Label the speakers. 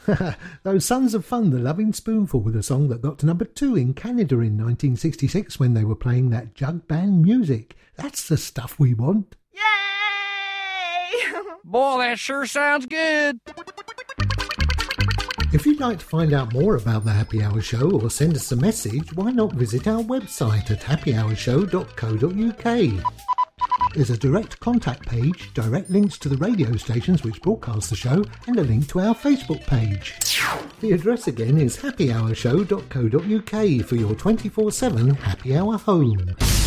Speaker 1: Those Sons of Fun, the Loving Spoonful, with a song that got to number 2 in Canada in 1966 when they were playing that jug band music. That's the stuff we want.
Speaker 2: Yay!
Speaker 3: Boy, that sure sounds good.
Speaker 1: If you'd like to find out more about the Happy Hour Show or send us a message, why not visit our website at happyhourshow.co.uk. There's a direct contact page, direct links to the radio stations which broadcast the show, and a link to our Facebook page. The address again is happyhourshow.co.uk for your 24/7 Happy Hour home.